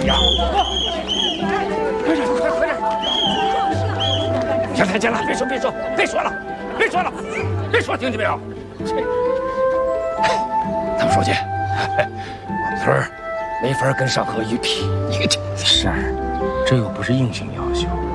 呀！快点，快点！上台阶了，别说了，听见没有？他们书记，我们村没法跟上河一比，你这是，这又不是硬性要求。